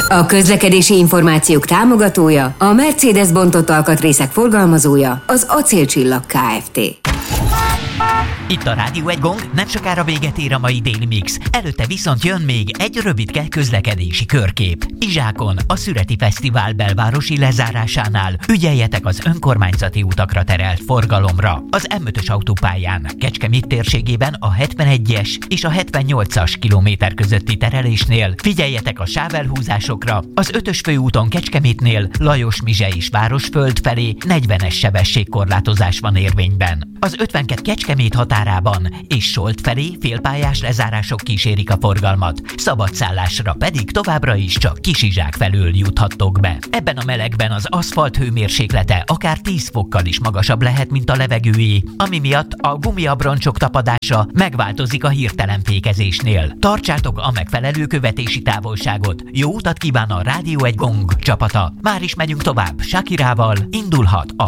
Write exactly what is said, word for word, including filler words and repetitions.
A közlekedési információk támogatója, a Mercedes bontott alkatrészek forgalmazója, az Acélcsillag Kft. Itt a Rádió egy Gong, nem sokára véget ér a mai déli mix. Előtte viszont jön még egy rövidke közlekedési körkép. Izsákon, a Szüreti Fesztivál belvárosi lezárásánál ügyeljetek az önkormányzati utakra terelt forgalomra. Az M ötös autópályán Kecskemét térségében a hetvenegyes és a hetvennyolcas kilométer közötti terelésnél figyeljetek a sávelhúzásokra. Az ötös főúton Kecskemétnél Lajos Mizse és Városföld felé negyvenes sebességkorlátozás van érvényben. Az ötvenkettő Kecskemét határában és Solt felé félpályás lezárások kísérik a forgalmat, szabadszállásra pedig továbbra is csak Kisizsák felől juthattok be. Ebben a melegben az aszfalt hőmérséklete akár tíz fokkal is magasabb lehet, mint a levegőjé, ami miatt a gumiabroncsok tapadása megváltozik a hirtelen fékezésnél. Tartsátok a megfelelő követési távolságot. Jó utat kíván a Rádió egy Gong csapata. Már is megyünk tovább. Shakirával indulhat a